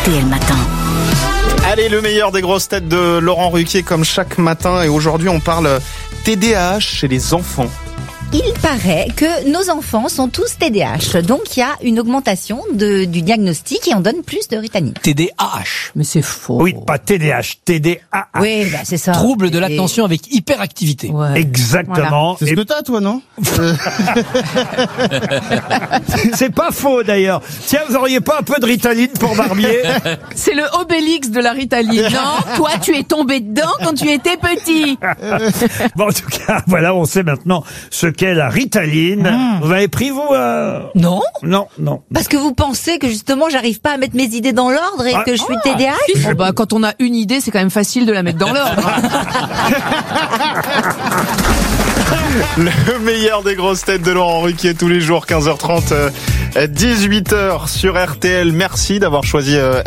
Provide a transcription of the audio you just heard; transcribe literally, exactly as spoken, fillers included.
R T L Matin. Allez, le meilleur des grosses têtes de Laurent Ruquier comme chaque matin. Et aujourd'hui, on parle T D A H chez les enfants. Il paraît que nos enfants sont tous T D A H. Donc, il y a une augmentation de, du diagnostic et on donne plus de Ritalin. T D A H. Mais c'est faux. Oui, pas T D A H, T D A H. Oui, bah, c'est ça. Trouble de Et- l'attention avec hyperactivité. Ouais. Exactement. C'est ce Et que t'as, toi, non? c'est pas faux d'ailleurs. Tiens, vous auriez pas un peu de Ritaline pour Barbier? C'est le Obélix de la Ritaline. Non, toi, tu es tombé dedans quand tu étais petit. Bon, en tout cas, voilà, on sait maintenant ce qu'est la Ritaline. Mmh. Vous avez pris, vous euh... Non. Non, non. Parce que vous pensez que justement, j'arrive pas à mettre mes idées dans l'ordre et Ah. que je suis T D A H? Bon, bah, quand on a une idée, c'est quand même facile de la mettre dans l'ordre. Le meilleur des grosses têtes de Laurent Ruquier tous les jours, quinze heures trente, dix-huit heures sur R T L. Merci d'avoir choisi euh,